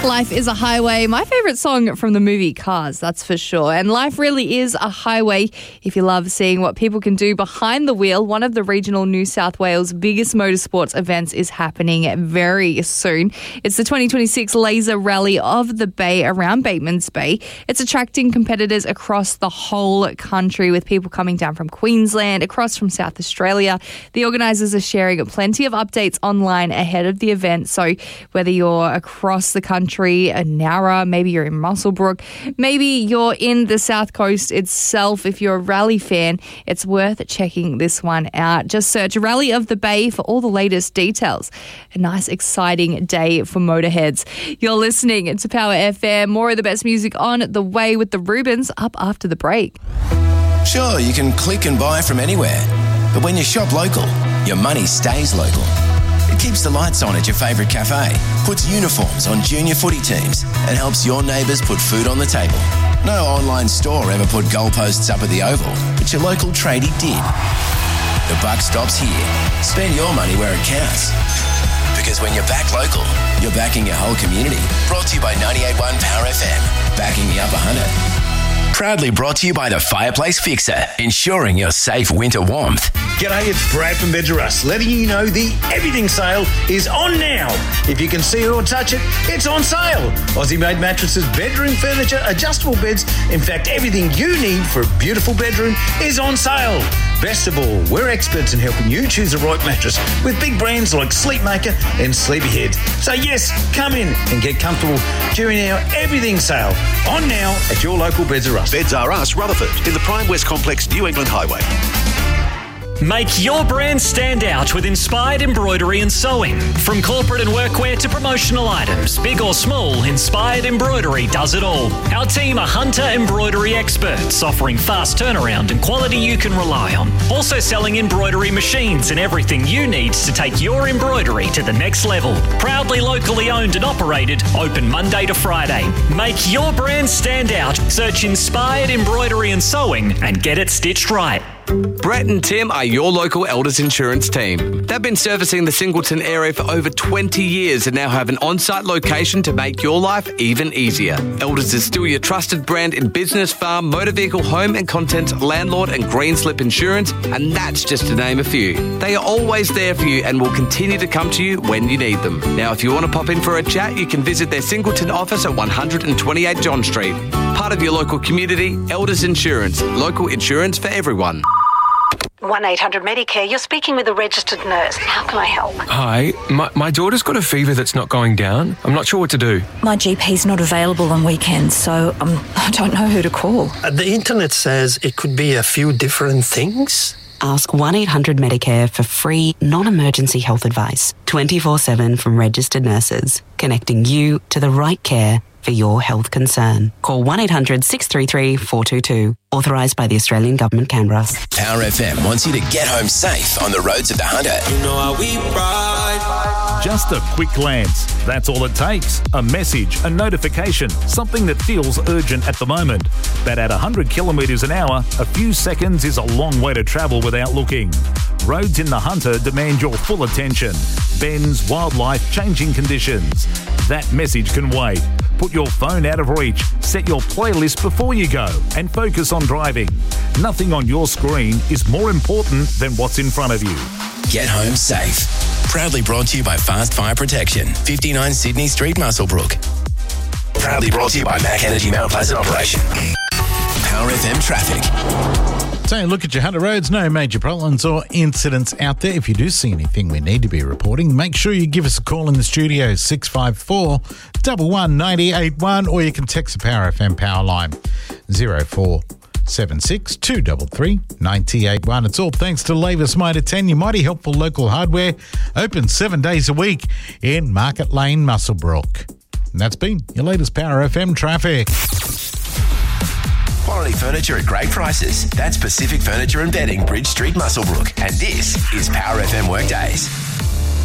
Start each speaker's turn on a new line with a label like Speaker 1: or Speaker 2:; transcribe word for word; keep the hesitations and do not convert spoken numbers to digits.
Speaker 1: Life is a highway. My favourite song from the movie Cars, that's for sure. And life really is a highway if you love seeing what people can do behind the wheel. One of the regional New South Wales biggest motorsports events is happening very soon. It's the twenty twenty-six Laser Rally of the Bay around Batemans Bay. It's attracting competitors across the whole country, with people coming down from Queensland, across from South Australia. The organisers are sharing plenty of updates online ahead of the event. So whether you're across the country, Nowra, maybe you're in Muswellbrook, maybe you're in the South Coast itself, if you're a rally fan, it's worth checking this one out. Just search Rally of the Bay for all the latest details. A nice, exciting day for motorheads. You're listening to Power F M. More of the best music on the way with the Rubens up after the break.
Speaker 2: Sure, you can click and buy from anywhere, but when you shop local, your money stays local. It keeps the lights on at your favourite cafe, puts uniforms on junior footy teams, and helps your neighbours put food on the table. No online store ever put goalposts up at the Oval, but your local tradie did. The buck stops here. Spend your money where it counts. Because when you're back local, you're backing your whole community. Brought to you by ninety-eight point one Power F M, backing the Upper Hunter. Proudly brought to you by the Fireplace Fixer, ensuring your safe winter warmth.
Speaker 3: G'day, it's Brad from Beds R Us, letting you know the everything sale is on now. If you can see it or touch it, it's on sale. Aussie-made mattresses, bedroom furniture, adjustable beds. In fact, everything you need for a beautiful bedroom is on sale. Best of all, we're experts in helping you choose the right mattress with big brands like Sleepmaker and Sleepyhead. So yes, come in and get comfortable during our everything sale. On now at your local Beds R Us.
Speaker 4: Beds R Us, Rutherford, in the Prime West Complex, New England Highway.
Speaker 5: Make your brand stand out with Inspired Embroidery and Sewing. From corporate and workwear to promotional items, big or small, Inspired Embroidery does it all. Our team are Hunter embroidery experts, offering fast turnaround and quality you can rely on. Also selling embroidery machines and everything you need to take your embroidery to the next level. Proudly locally owned and operated, open Monday to Friday. Make your brand stand out. Search Inspired Embroidery and Sewing and get it stitched right.
Speaker 6: Brett and Tim are your local Elders Insurance team. They've been servicing the Singleton area for over twenty years and now have an on-site location to make your life even easier. Elders is still your trusted brand in business, farm, motor vehicle, home and contents, landlord and green slip insurance, and that's just to name a few. They are always there for you and will continue to come to you when you need them. Now, if you want to pop in for a chat, you can visit their Singleton office at one twenty-eight John Street. Part of your local community, Elders Insurance. Local insurance for everyone.
Speaker 7: one eight hundred Medicare, you're speaking with a registered nurse. How can I help?
Speaker 8: Hi, my, my daughter's got a fever that's not going down. I'm not sure what to do.
Speaker 7: My G P's not available on weekends, so um, I don't know who to call.
Speaker 9: Uh, the internet says it could be a few different things.
Speaker 10: Ask one eight hundred Medicare for free, non-emergency health advice, twenty-four seven from registered nurses, connecting you to the right care for your health concern. Call one eight hundred six three three four two two. Authorised by the Australian Government, Canberra.
Speaker 2: Power F M wants you to get home safe on the roads of the Hunter.
Speaker 11: You know how we ride.
Speaker 12: Just a quick glance. That's all it takes. A message, a notification, something that feels urgent at the moment. But at one hundred kilometres an hour, a few seconds is a long way to travel without looking. Roads in the Hunter demand your full attention. Bends, wildlife, changing conditions. That message can wait. Put your phone out of reach, set your playlist before you go, and focus on driving. Nothing on your screen is more important than what's in front of you.
Speaker 2: Get home safe. Proudly brought to you by Fast Fire Protection, fifty-nine Sydney Street, Muswellbrook. Proudly brought to you by Mac Energy Mount Pleasant Operation. Power F M traffic.
Speaker 13: So look at your Hunter roads. No major problems or incidents out there. If you do see anything we need to be reporting, make sure you give us a call in the studio, six five four, one one nine eight one, or you can text the Power F M power line, zero four seven six two three three nine eight one. It's all thanks to Lavis Mitre ten, your mighty helpful local hardware, open seven days a week in Market Lane, Muswellbrook. And that's been your latest Power F M traffic.
Speaker 2: Quality furniture at great prices. That's Pacific Furniture and Bedding, Bridge Street, Muswellbrook. And this is Power F M Workdays.